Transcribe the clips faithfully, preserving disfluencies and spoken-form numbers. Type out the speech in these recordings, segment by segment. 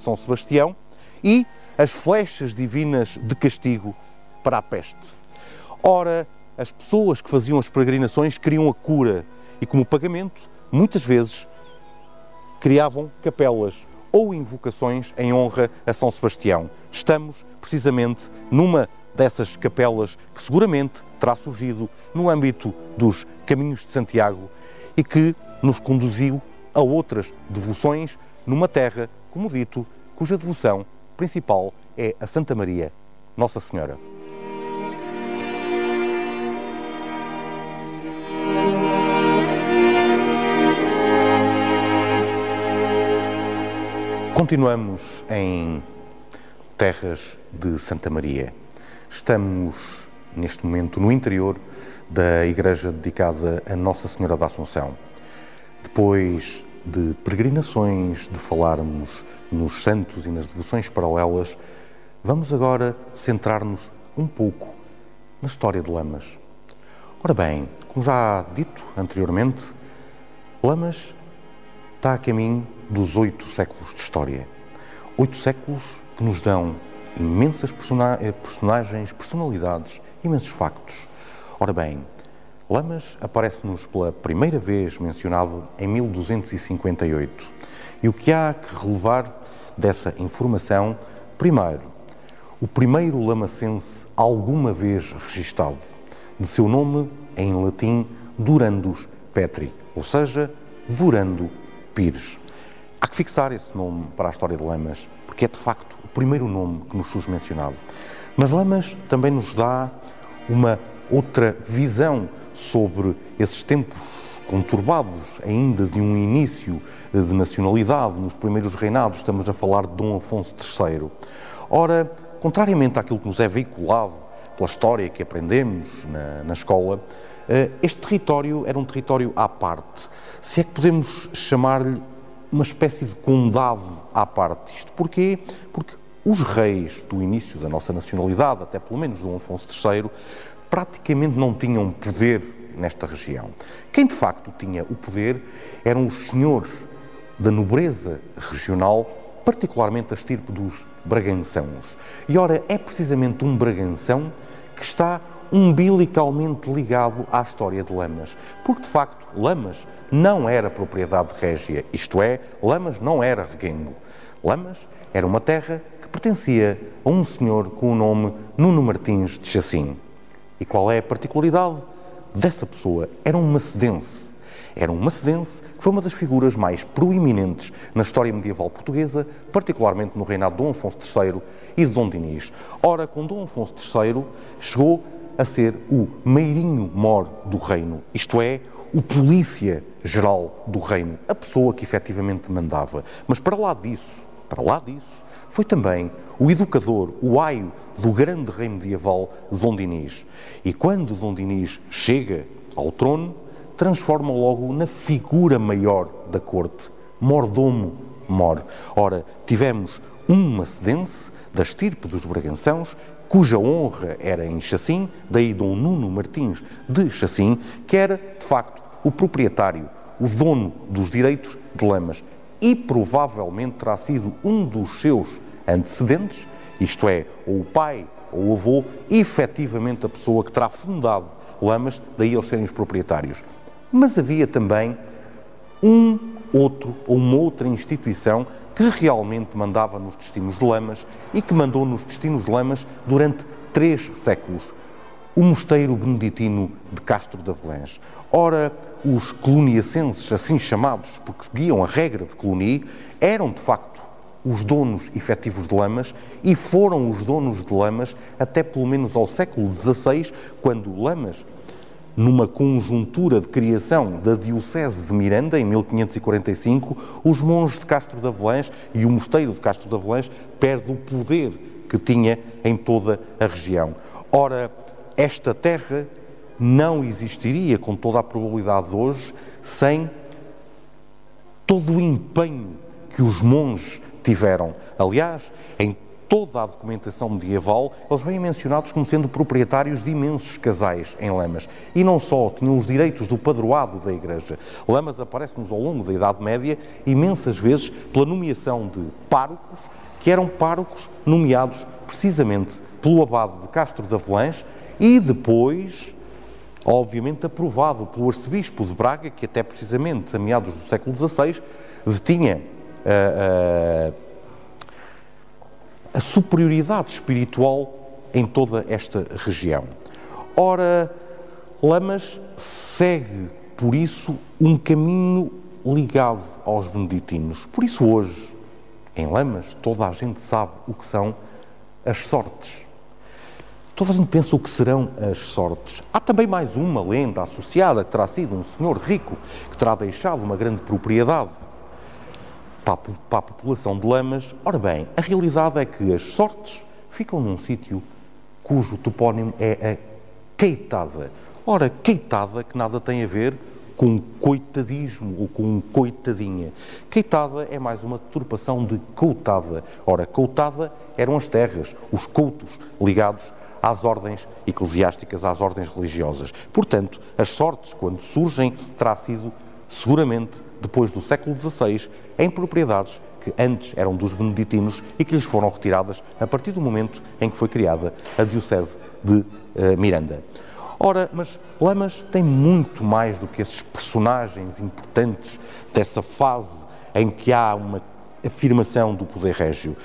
São Sebastião e as flechas divinas de castigo para a peste. Ora, as pessoas que faziam as peregrinações queriam a cura e, como pagamento, muitas vezes criavam capelas ou invocações em honra a São Sebastião. Estamos, precisamente, numa dessas capelas que seguramente terá surgido no âmbito dos Caminhos de Santiago e que nos conduziu a outras devoções numa terra, como dito, cuja devoção principal é a Santa Maria, Nossa Senhora. Continuamos em terras de Santa Maria. Estamos, neste momento, no interior da igreja dedicada a Nossa Senhora da Assunção. Depois de peregrinações, de falarmos nos santos e nas devoções paralelas, vamos agora centrar-nos um pouco na história de Lamas. Ora bem, como já dito anteriormente, Lamas está a caminho dos oito séculos de história. Oito séculos que nos dão imensas personagens, personalidades, imensos factos. Ora bem, Lamas aparece-nos pela primeira vez mencionado em mil duzentos e cinquenta e oito. E o que há que relevar dessa informação? Primeiro, o primeiro lamacense alguma vez registado, de seu nome, em latim, Durandus Petri, ou seja, Durando Pires. Há que fixar esse nome para a história de Lamas, porque é de facto o primeiro nome que nos surge mencionado. Mas Lamas também nos dá uma outra visão sobre esses tempos conturbados, ainda de um início de nacionalidade, nos primeiros reinados, estamos a falar de Dom Afonso terceiro. Ora, contrariamente àquilo que nos é veiculado pela história que aprendemos na, na escola, este território era um território à parte. Se é que podemos chamar-lhe uma espécie de condado à parte. Isto porquê? Porque os reis do início da nossa nacionalidade, até pelo menos Dom Afonso terceiro, praticamente não tinham poder nesta região. Quem de facto tinha o poder eram os senhores da nobreza regional, particularmente a estirpe dos Bragançãos. E ora, é precisamente um Braganção que está umbilicalmente ligado à história de Lamas, porque de facto Lamas não era propriedade régia, isto é, Lamas não era reguengo. Lamas era uma terra que pertencia a um senhor com o nome Nuno Martins de Chacim. E qual é a particularidade dessa pessoa? Era um macedense. Era um macedense que foi uma das figuras mais proeminentes na história medieval portuguesa, particularmente no reinado de Dom Afonso terceiro e de Dom Dinis. Ora, com Dom Afonso terceiro chegou a ser o meirinho-mor do reino, isto é, o polícia-geral do reino, a pessoa que efetivamente mandava. Mas para lá disso, para lá disso, foi também o educador, o aio do grande rei medieval Dom Dinis. E quando Dom Dinis chega ao trono, transforma logo na figura maior da corte, mordomo-mor. Ora, tivemos um macedense da estirpe dos Bragançãos, cuja honra era em Chacim, daí Dom Nuno Martins de Chacim, que era, de facto, o proprietário, o dono dos direitos de Lamas, e provavelmente terá sido um dos seus antecedentes, isto é, ou o pai ou o avô, efetivamente a pessoa que terá fundado Lamas, daí eles serem os proprietários. Mas havia também um outro ou uma outra instituição que realmente mandava nos destinos de Lamas e que mandou nos destinos de Lamas durante três séculos. O mosteiro beneditino de Castro de Avelães. Ora, os coloniacenses, assim chamados, porque seguiam a regra de Cluny, eram de facto os donos efetivos de Lamas e foram os donos de Lamas até pelo menos ao século dezasseis, quando Lamas, numa conjuntura de criação da Diocese de Miranda, em mil quinhentos e quarenta e cinco, os monges de Castro de Avelães e o mosteiro de Castro de Avelães perde o poder que tinha em toda a região. Ora, esta terra não existiria, com toda a probabilidade de hoje, sem todo o empenho que os monges tiveram. Aliás, em toda a documentação medieval, eles vêm mencionados como sendo proprietários de imensos casais em Lamas. E não só, tinham os direitos do padroado da Igreja. Lamas aparece-nos ao longo da Idade Média, imensas vezes, pela nomeação de párocos, que eram párocos nomeados precisamente pelo abade de Castro de Avelães e depois, obviamente, aprovado pelo arcebispo de Braga, que até precisamente, a meados do século dezasseis, detinha uh, uh, a superioridade espiritual em toda esta região. Ora, Lamas segue, por isso, um caminho ligado aos beneditinos. Por isso hoje, em Lamas, toda a gente sabe o que são as sortes. Toda a gente pensa o que serão as sortes. Há também mais uma lenda associada, que terá sido um senhor rico, que terá deixado uma grande propriedade para a população de Lamas. Ora bem, a realidade é que as sortes ficam num sítio cujo topónimo é a Queitada. Ora, Queitada que nada tem a ver com coitadismo ou com coitadinha. Queitada é mais uma deturpação de coutada. Ora, coutada eram as terras, os coutos ligados às ordens eclesiásticas, às ordens religiosas. Portanto, as sortes, quando surgem, terá sido seguramente depois do século dezasseis, em propriedades que antes eram dos beneditinos e que lhes foram retiradas a partir do momento em que foi criada a Diocese de uh, Miranda. Ora, mas Lamas tem muito mais do que esses personagens importantes dessa fase em que há uma afirmação do poder régio.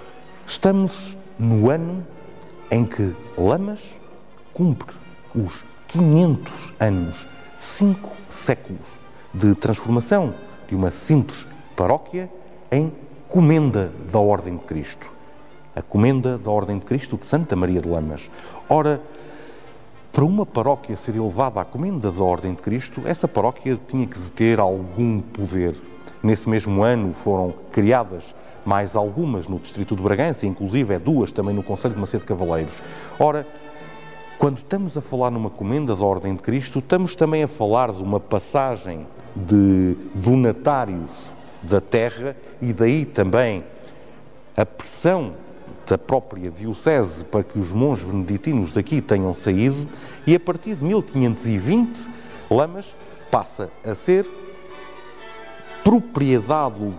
Estamos no ano em que Lamas cumpre os quinhentos anos, cinco séculos de transformação de uma simples paróquia em comenda da Ordem de Cristo. A comenda da Ordem de Cristo de Santa Maria de Lamas. Ora, para uma paróquia ser elevada à comenda da Ordem de Cristo, essa paróquia tinha que ter algum poder. Nesse mesmo ano foram criadas mais algumas no distrito de Bragança, inclusive é duas também no concelho de Macedo Cavaleiros. Ora, quando estamos a falar numa comenda da Ordem de Cristo, estamos também a falar de uma passagem de donatários da terra e daí também a pressão da própria Diocese para que os monges beneditinos daqui tenham saído, e a partir de mil quinhentos e vinte Lamas passa a ser propriedade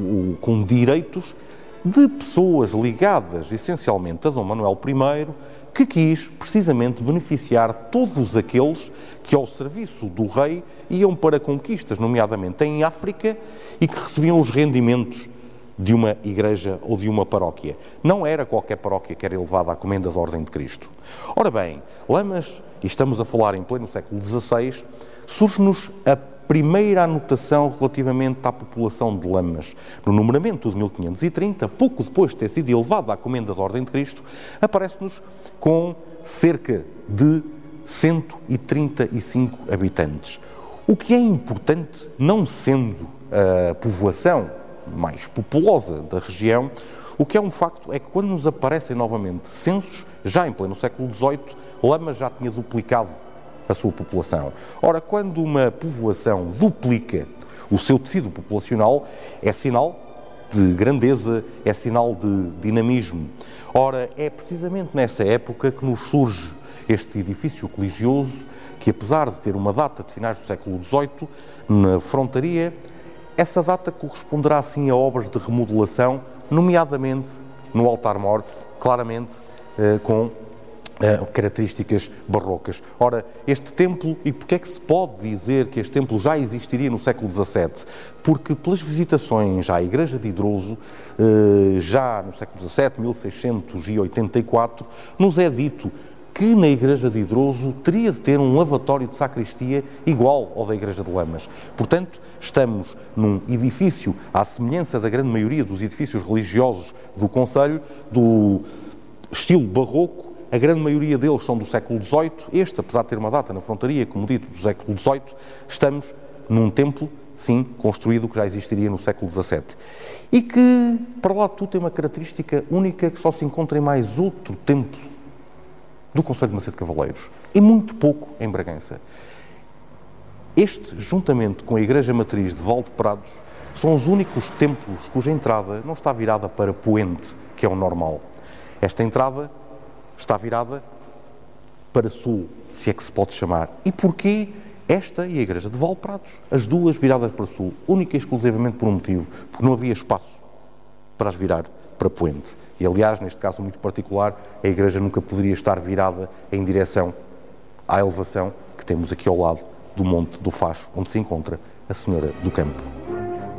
com direitos de pessoas ligadas essencialmente a Dom Manuel I, que quis precisamente beneficiar todos aqueles que ao serviço do rei iam para conquistas, nomeadamente em África, e que recebiam os rendimentos de uma igreja ou de uma paróquia. Não era qualquer paróquia que era elevada à comenda da Ordem de Cristo. Ora bem, Lamas, e estamos a falar em pleno século dezasseis, surge-nos a primeira anotação relativamente à população de Lamas. No numeramento de mil quinhentos e trinta, pouco depois de ter sido elevada à comenda da Ordem de Cristo, aparece-nos com cerca de cento e trinta e cinco habitantes. O que é importante, não sendo a povoação mais populosa da região, o que é um facto é que quando nos aparecem novamente censos, já em pleno século dezoito, Lamas já tinha duplicado a sua população. Ora, quando uma povoação duplica o seu tecido populacional, é sinal de grandeza, é sinal de dinamismo. Ora, é precisamente nessa época que nos surge este edifício religioso, que apesar de ter uma data de finais do século dezoito, na frontaria, essa data corresponderá assim a obras de remodelação, nomeadamente no altar-mor, claramente eh, com eh, características barrocas. Ora, este templo, e porquê é que se pode dizer que este templo já existiria no século dezassete? Porque pelas visitações à Igreja de Hidroso, eh, já no século dezassete, mil seiscentos e oitenta e quatro, nos é dito que na Igreja de Hidroso teria de ter um lavatório de sacristia igual ao da Igreja de Lamas. Portanto, estamos num edifício, à semelhança da grande maioria dos edifícios religiosos do concelho, do estilo barroco. A grande maioria deles são do século dezoito. Este, apesar de ter uma data na frontaria, como dito, do século dezoito, estamos num templo, sim, construído que já existiria no século dezassete. E que, para lá de tudo, tem uma característica única que só se encontra em mais outro templo do concelho de Macedo Cavaleiros, e muito pouco em Bragança. Este, juntamente com a Igreja Matriz de Valdeprados, são os únicos templos cuja entrada não está virada para poente, que é o normal. Esta entrada está virada para sul, se é que se pode chamar. E porquê esta e a igreja de Valpratos, as duas viradas para sul, única e exclusivamente por um motivo, porque não havia espaço para as virar para Poente. E, aliás, neste caso muito particular, a igreja nunca poderia estar virada em direção à elevação que temos aqui ao lado do Monte do Facho, onde se encontra a Senhora do Campo.